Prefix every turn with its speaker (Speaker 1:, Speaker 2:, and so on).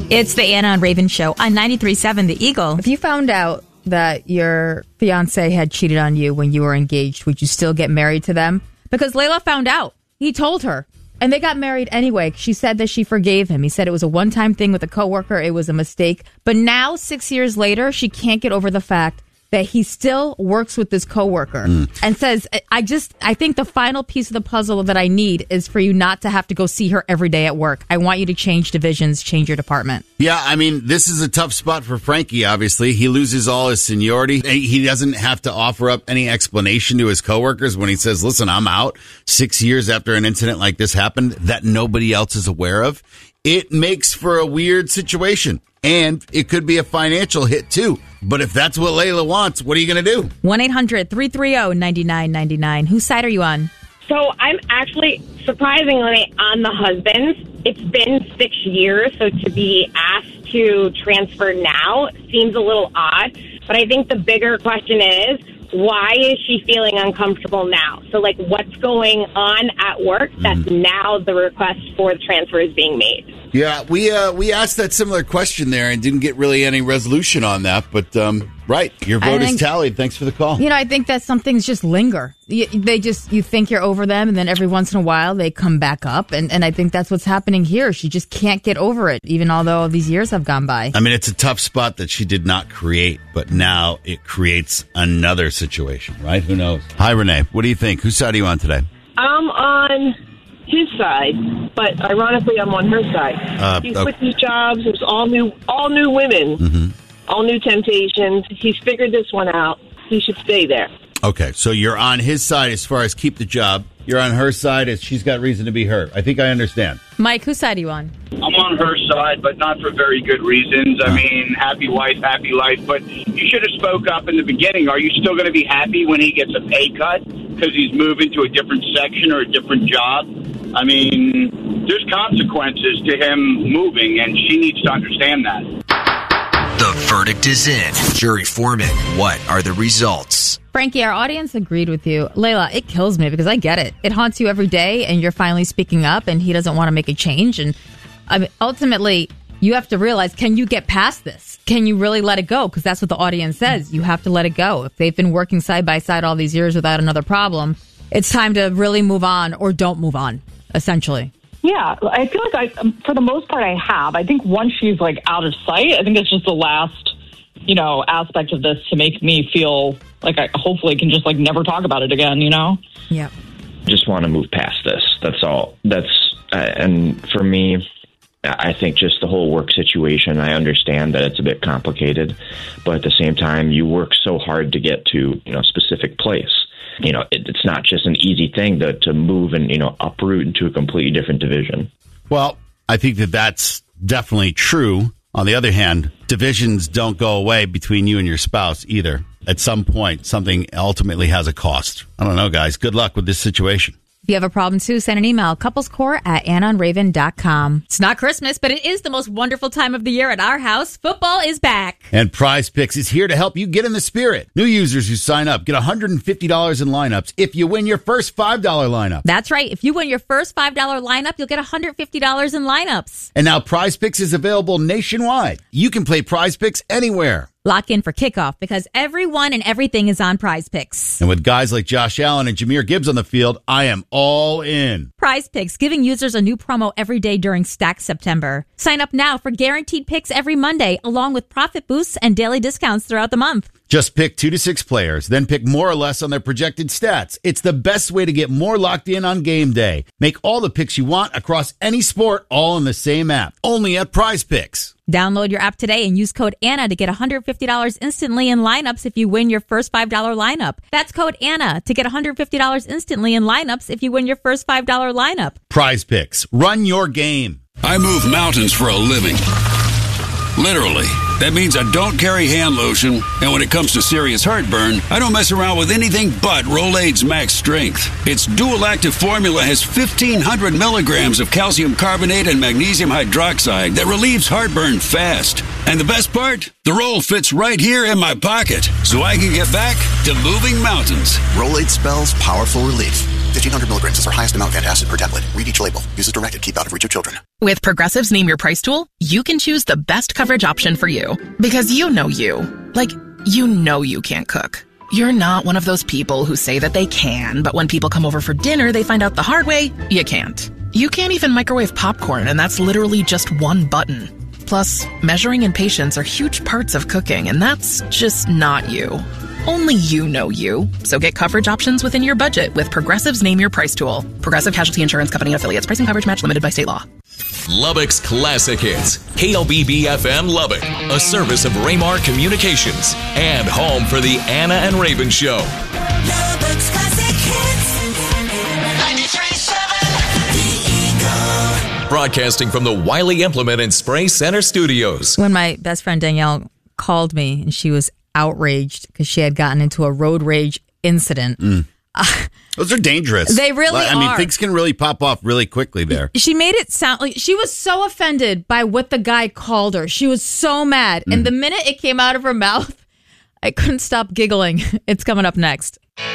Speaker 1: It's the Anna and Raven Show on 93.7 The Eagle. If you found out that your fiancé had cheated on you when you were engaged, would you still get married to them? Because Layla found out. He told her. And they got married anyway. She said that she forgave him. He said it was a one-time thing with a coworker. It was a mistake. But now, 6 years later, she can't get over the fact that he still works with this coworker and says, I think the final piece of the puzzle that I need is for you not to have to go see her every day at work. I want you to change divisions, change your department.
Speaker 2: Yeah, I mean, this is a tough spot for Frankie, obviously. He loses all his seniority. He doesn't have to offer up any explanation to his coworkers when he says, listen, I'm out 6 years after an incident like this happened that nobody else is aware of. It makes for a weird situation. And it could be a financial hit, too. But if that's what Layla wants, what are you going to do?
Speaker 1: 1-800-330-9999. Whose side are you on?
Speaker 3: So I'm actually surprisingly on the husband's. It's been 6 years, so to be asked to transfer now seems a little odd. But I think the bigger question is, why is she feeling uncomfortable now? So, like, what's going on at work that now the request for the transfer is being made?
Speaker 2: Yeah, we asked that similar question there and didn't get really any resolution on that. But, right, your vote is tallied. Thanks for the call.
Speaker 1: You know, I think that some things just linger. You think you're over them, and then every once in a while they come back up. And I think that's what's happening here. She just can't get over it, even although these years have gone by.
Speaker 2: I mean, it's a tough spot that she did not create, but now it creates another situation, right? Who knows? Hi, Renee. What do you think? Whose side are you on today?
Speaker 4: I'm on his side, but ironically, I'm on her side. He quit his jobs. It was all new women, all new temptations. He's figured this one out. He should stay there.
Speaker 2: Okay, so you're on his side as far as keep the job. You're on her side as she's got reason to be hurt. I think I understand.
Speaker 1: Mike, whose side are you on?
Speaker 5: I'm on her side, but not for very good reasons. I mean, happy wife, happy life. But you should have spoke up in the beginning. Are you still going to be happy when he gets a pay cut because he's moving to a different section or a different job? I mean, there's consequences to him moving, and she needs to understand that.
Speaker 6: The verdict is in. Jury foreman, what are the results?
Speaker 1: Frankie, our audience agreed with you. Layla, it kills me because I get it. It haunts you every day, and you're finally speaking up, and he doesn't want to make a change. And I mean, ultimately, you have to realize, can you get past this? Can you really let it go? Because that's what the audience says. You have to let it go. If they've been working side by side all these years without another problem, it's time to really move on or don't move on, essentially.
Speaker 7: Yeah, I feel like for the most part, I have. I think once she's like out of sight, I think it's just the last, aspect of this to make me feel like I hopefully can just like never talk about it again,
Speaker 1: Yeah.
Speaker 8: Just want to move past this. That's all. And for me, I think just the whole work situation, I understand that it's a bit complicated, but at the same time, you work so hard to get to, a specific place. It's not just an easy thing to move and, uproot into a completely different division.
Speaker 2: Well, I think that's definitely true. On the other hand, divisions don't go away between you and your spouse either. At some point, something ultimately has a cost. I don't know, guys. Good luck with this situation.
Speaker 1: If you have a problem, too, send an email, couplescore@AnnaandRaven.com. It's not Christmas, but it is the most wonderful time of the year at our house. Football is back.
Speaker 2: And Prize Picks is here to help you get in the spirit. New users who sign up get $150 in lineups if you win your first $5 lineup.
Speaker 1: That's right. If you win your first $5 lineup, you'll get $150 in lineups.
Speaker 2: And now Prize Picks is available nationwide. You can play Prize Picks anywhere.
Speaker 1: Lock in for kickoff because everyone and everything is on Prize Picks.
Speaker 2: And with guys like Josh Allen and Jahmyr Gibbs on the field, I am all in.
Speaker 1: Prize Picks, giving users a new promo every day during Stack September. Sign up now for guaranteed picks every Monday, along with profit boosts and daily discounts throughout the month.
Speaker 2: Just pick 2 to 6 players, then pick more or less on their projected stats. It's the best way to get more locked in on game day. Make all the picks you want across any sport, all in the same app. Only at Prize Picks.
Speaker 1: Download your app today and use code Anna to get $150 instantly in lineups if you win your first $5 lineup. That's code Anna to get $150 instantly in lineups if you win your first $5 lineup.
Speaker 2: Prize Picks. Run your game.
Speaker 9: I move mountains for a living. Literally. That means I don't carry hand lotion, and when it comes to serious heartburn, I don't mess around with anything but Rolaids Max Strength. Its dual-active formula has 1,500 milligrams of calcium carbonate and magnesium hydroxide that relieves heartburn fast. And the best part? The roll fits right here in my pocket, so I can get back to moving mountains.
Speaker 6: Rolaids spells powerful relief.
Speaker 10: 1,500 milligrams is our highest amount of antacid per tablet. Read each label. Use as directed. Keep out of reach of children.
Speaker 11: With Progressive's Name Your Price tool, you can choose the best coverage option for you. Because you know you. Like, you know you can't cook. You're not one of those people who say that they can, but when people come over for dinner, they find out the hard way, you can't. You can't even microwave popcorn, and that's literally just one button. Plus, measuring and patience are huge parts of cooking, and that's just not you. Only you know you. So get coverage options within your budget with Progressive's Name Your Price tool. Progressive Casualty Insurance Company and affiliates. Pricing coverage match limited by state law.
Speaker 12: Lubbock's Classic Hits. KLBB-FM Lubbock. A service of Raymar Communications. And home for the Anna and Raven Show.
Speaker 13: Lubbock's Classic Hits. 93.7 The Eagle.
Speaker 12: Broadcasting from the Wiley Implement and Spray Center Studios.
Speaker 1: When my best friend Danielle called me and she was outraged because she had gotten into a road rage incident.
Speaker 2: Those are dangerous.
Speaker 1: They really are.
Speaker 2: I mean, things can really pop off really quickly there.
Speaker 1: She made it sound like she was so offended by what the guy called her. She was so mad. And the minute it came out of her mouth, I couldn't stop giggling. It's coming up next.